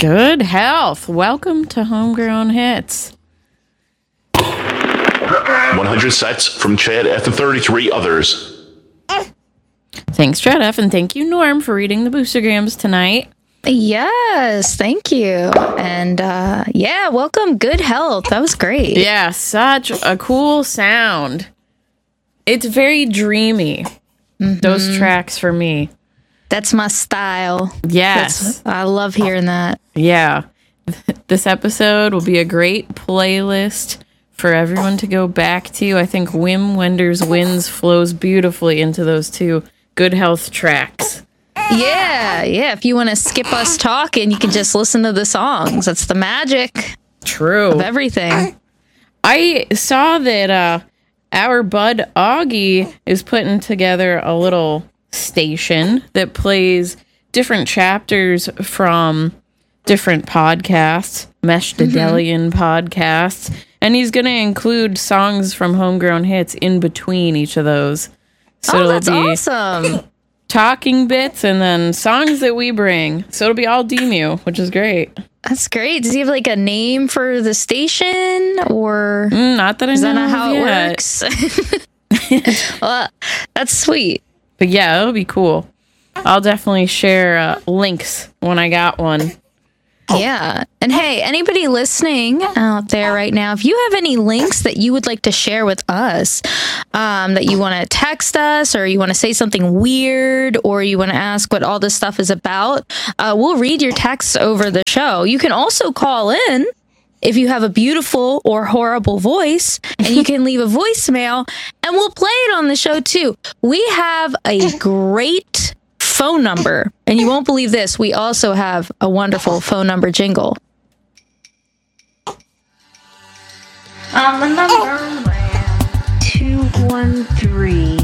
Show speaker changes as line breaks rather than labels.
Good health. Welcome to Homegrown Hits.
100 sets from Chad F and 33 others.
Thanks, Chad F, and thank you, Norm, for reading the boostergrams tonight.
Yes, thank you. And welcome. Good health. That was great.
Yeah, such a cool sound. It's very dreamy. Those tracks for me.
That's my style.
Yes.
I love hearing that.
Yeah. This episode will be a great playlist for everyone to go back to. I think Wim Wenders Winds flows beautifully into those two Good Health tracks.
Yeah. If you want to skip us talking, you can just listen to the songs. That's the magic of everything.
I saw that our bud Augie is putting together a little station that plays different chapters from different podcasts, Meshdadelian podcasts, and he's going to include songs from Homegrown Hits in between each of those. So
that's awesome.
Talking bits and then songs that we bring. So it'll be all DMU, which is great.
That's great. Does he have like a name for the station or
not that I know.
Is that not how
yet.
it works? Well, that's sweet.
But yeah, it'll be cool. I'll definitely share links when I got one.
Yeah. And hey, anybody listening out there right now, if you have any links that you would like to share with us, that you want to text us or you want to say something weird or you want to ask what all this stuff is about, we'll read your texts over the show. You can also call in if you have a beautiful or horrible voice, and you can leave a voicemail and we'll play it on the show too. We have a great phone number, and you won't believe this. We also have a wonderful phone number jingle.
On the number 213